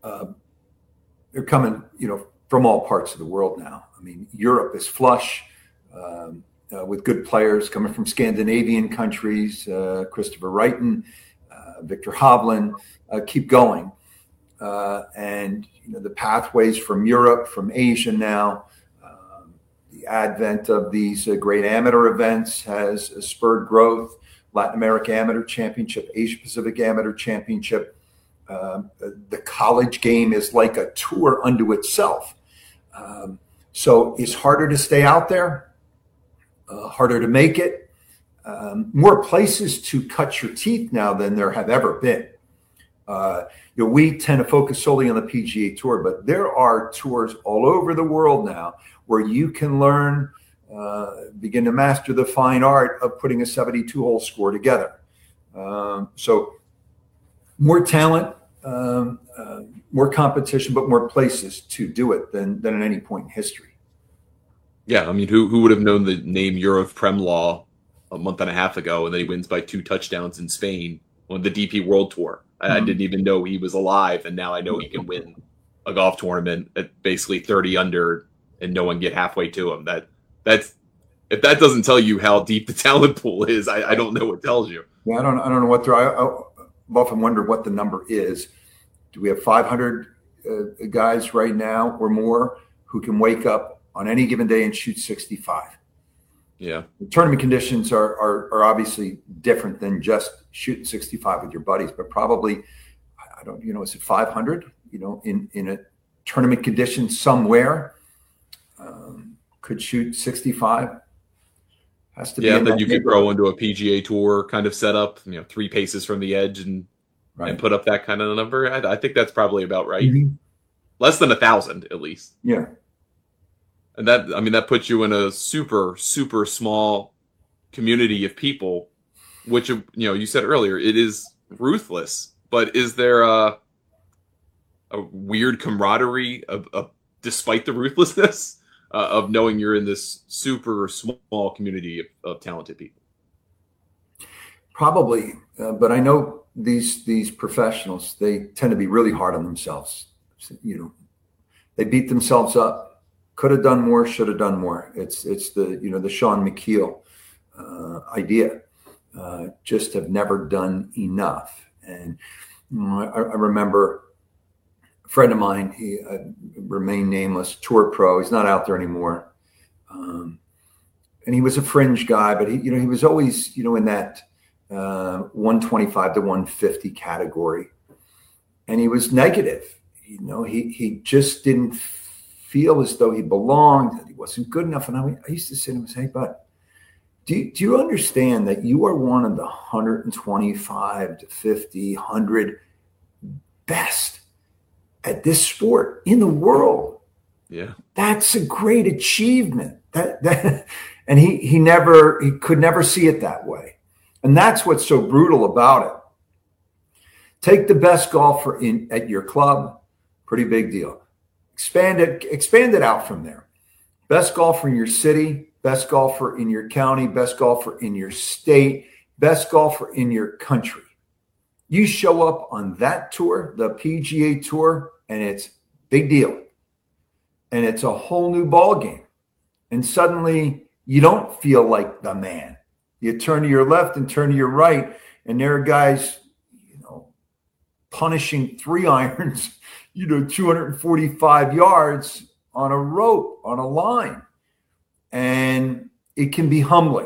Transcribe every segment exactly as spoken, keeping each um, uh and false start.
uh, they're coming, you know, from all parts of the world now. I mean, Europe is flush um, uh, with good players coming from Scandinavian countries. Uh, Christopher Wrighton, uh, Victor Hovland, uh, keep going. Uh, and you know, the pathways from Europe, from Asia now, um, the advent of these uh, great amateur events has uh, spurred growth. Latin America Amateur Championship, Asia Pacific Amateur Championship. Um, the college game is like a tour unto itself. Um, so it's harder to stay out there, uh, harder to make it. Um, more places to cut your teeth now than there have ever been. Uh, you know, we tend to focus solely on the P G A Tour, but there are tours all over the world now where you can learn, uh, begin to master the fine art of putting a seventy-two hole score together. Um, so more talent, um, uh, more competition, but more places to do it than, than at any point in history. Yeah, I mean, who who would have known the name Juraj Premlaw a month and a half ago, and then he wins by two touchdowns in Spain on the D P World Tour. I didn't even know he was alive, and now I know he can win a golf tournament at basically thirty under and no one get halfway to him. That that's if that doesn't tell you how deep the talent pool is, I, I don't know what tells you. Yeah, I don't I don't know what they're. I, I've often wondered what the number is. Do we have five hundred uh, guys right now or more who can wake up on any given day and shoot sixty-five? Yeah. The tournament conditions are, are are obviously different than just shooting sixty-five with your buddies, but probably, I don't, you know, is it five hundred, you know, in, in a tournament condition somewhere um, could shoot sixty-five? Has to yeah, be. then you could grow into a P G A Tour kind of setup, you know, three paces from the edge and right. and put up that kind of number. I, I think that's probably about right. Mm-hmm. Less than a thousand, at least. Yeah. And that, I mean, that puts you in a super, super small community of people, which, you know, you said earlier, it is ruthless, but is there a, a weird camaraderie of, of despite the ruthlessness uh, of knowing you're in this super small community of, of talented people? Probably. Uh, but I know these, these professionals, they tend to be really hard on themselves. You know, they beat themselves up. Could have done more, should have done more. It's it's the, you know, the Sean McKeel uh, idea. Uh, just have never done enough. And you know, I, I remember a friend of mine, he uh, remained nameless, tour pro. He's not out there anymore. Um, and he was a fringe guy, but he, you know, he was always, you know, in that uh, one twenty-five to one fifty category. And he was negative. You know, he he just didn't feel as though he belonged, that he wasn't good enough. And I, I used to say to him, hey, bud, do you, do you understand that you are one of the one twenty-five to fifty, one hundred best at this sport in the world? Yeah. That's a great achievement. That, that, and he, he never, he could never see it that way. And that's what's so brutal about it. Take the best golfer in at your club, pretty big deal. Expand it, expand it out from there. Best golfer in your city, best golfer in your county, best golfer in your state, best golfer in your country. You show up on that tour, the P G A Tour, and it's big deal. And it's a whole new ball game. And suddenly you don't feel like the man. You turn to your left and turn to your right, and there are guys, you know, punishing three irons, you know, two hundred forty-five yards on a rope, on a line. And it can be humbling.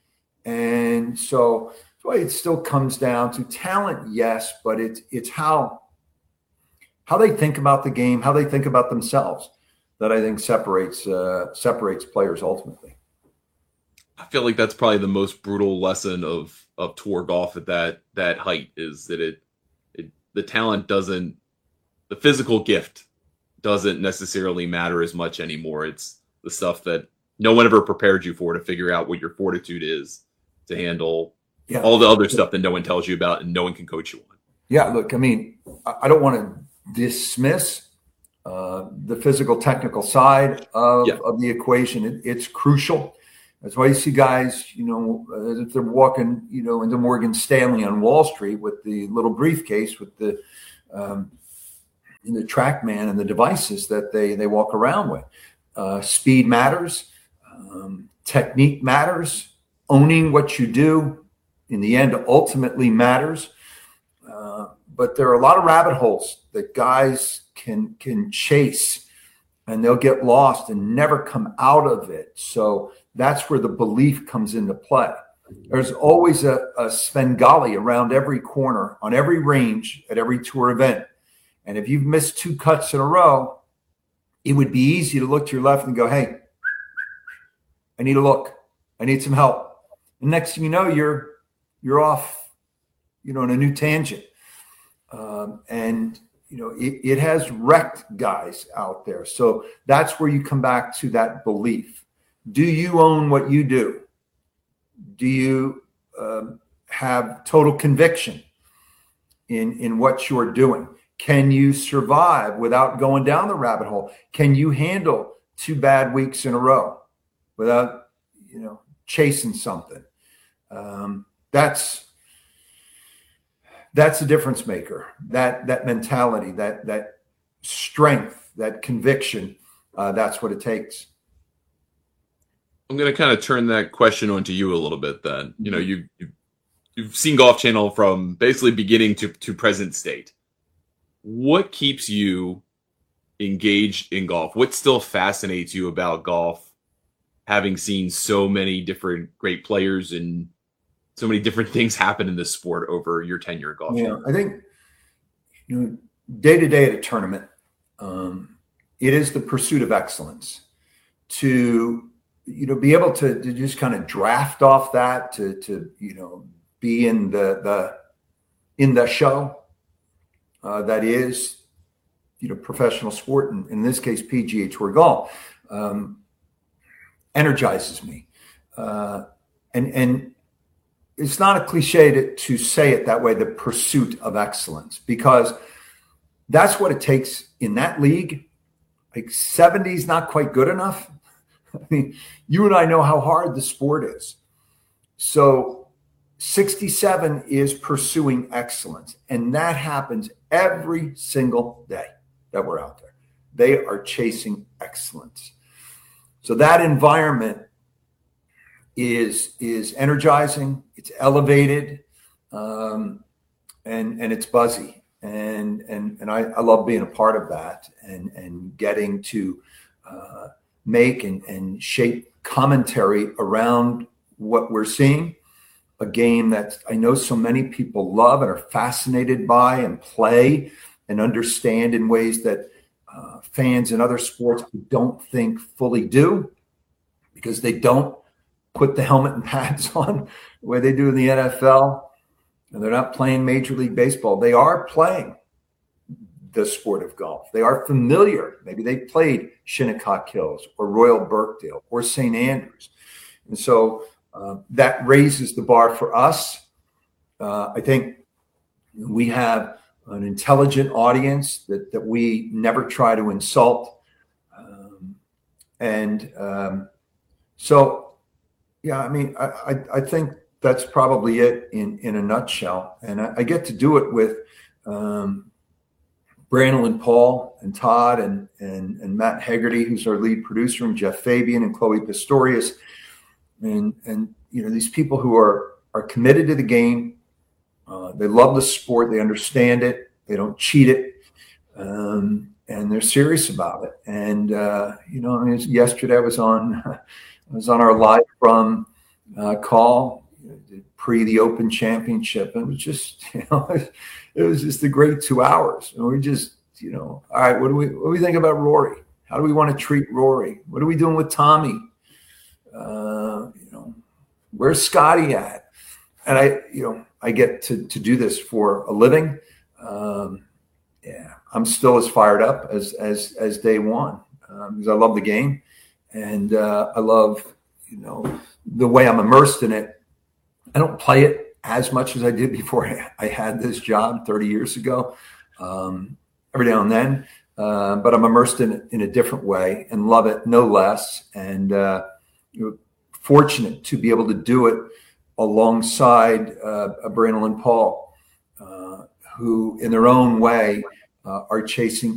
And so that's why it still comes down to talent, yes, but it's it's how, how they think about the game, how they think about themselves that I think separates uh, separates players ultimately. I feel like that's probably the most brutal lesson of, of tour golf at that that height is that it, it the talent doesn't, the physical gift doesn't necessarily matter as much anymore. It's the stuff that no one ever prepared you for, to figure out what your fortitude is to handle yeah. all the other stuff that no one tells you about and no one can coach you on. Yeah, look, I mean, I don't want to dismiss uh, the physical technical side of, yeah. of the equation. It, it's crucial. That's why you see guys, you know, as if they're walking, you know, into Morgan Stanley on Wall Street with the little briefcase with the, um, in the TrackMan and the devices that they they walk around with. Uh, speed matters, um, technique matters, owning what you do in the end ultimately matters. Uh, but there are a lot of rabbit holes that guys can can chase, and they'll get lost and never come out of it. So that's where the belief comes into play. There's always a, a Svengali around every corner, on every range, at every tour event. And if you've missed two cuts in a row, it would be easy to look to your left and go, hey, I need a look. I need some help. And next thing you know, you're you're off, you know, on a new tangent. Um, and, you know, it, it has wrecked guys out there. So that's where you come back to that belief. Do you own what you do? Do you um, have total conviction in, in what you're doing? Can you survive without going down the rabbit hole? Can you handle two bad weeks in a row without, you know, chasing something? Um, that's that's a difference maker. That that mentality, that that strength, that conviction. Uh, that's what it takes. I'm going to kind of turn that question onto you a little bit then. You know, you, you, you've seen Golf Channel from basically beginning to, to present state. What keeps you engaged in golf? What still fascinates you about golf, having seen so many different great players and so many different things happen in this sport over your tenure at Golf Yeah, Channel? I think, you know, day to day at a tournament, um, it is the pursuit of excellence. To you know, be able to, to just kind of draft off that, to, to, you know, be in the, the, in the show uh, that is, you know, professional sport, and in this case, P G A Tour golf, um, energizes me. Uh, and, and it's not a cliche to, to say it that way, the pursuit of excellence, because that's what it takes in that league. Like seventy is not quite good enough. I mean, you and I know how hard the sport is. So sixty-seven is pursuing excellence. And that happens every single day that we're out there. They are chasing excellence. So that environment is, is energizing, it's elevated, um, and, and it's buzzy. And, and, and I, I love being a part of that, and, and getting to uh, make and, and shape commentary around what we're seeing, a game that I know so many people love and are fascinated by and play and understand in ways that uh, fans in other sports don't think fully do, because they don't put the helmet and pads on the way they do in the N F L, and they're not playing Major League Baseball. They are playing the sport of golf. They are familiar. Maybe they played Shinnecock Hills or Royal Birkdale or Saint Andrews. And so uh, that raises the bar for us. Uh, I think we have an intelligent audience that, that we never try to insult. Um, and um, so, yeah, I mean, I, I, I think that's probably it in, in a nutshell. And I, I get to do it with um, Brandel and Paul and Todd and, and, and Matt Hegarty, who's our lead producer, and Jeff Fabian and Chloe Pistorius. And, and, you know, these people who are, are committed to the game. Uh, they love the sport. They understand it. They don't cheat it. Um, and they're serious about it. And, uh, you know, I mean, yesterday I was on, I was on our live from uh, call pre the Open Championship. And it was just, you know, it was just a great two hours. And we just, you know, all right, what do we, what do we think about Rory? How do we want to treat Rory? What are we doing with Tommy? Uh, you know, where's Scotty at? And I, you know, I get to, to do this for a living. Um, yeah, I'm still as fired up as, as, as day one, um, because I love the game, and uh, I love, you know, the way I'm immersed in it. I don't play it as much as I did before I had this job thirty years ago, um, every now and then, uh, but I'm immersed in it in a different way and love it no less. And uh, you're fortunate to be able to do it alongside uh, Brandel and Paul, uh, who in their own way uh, are chasing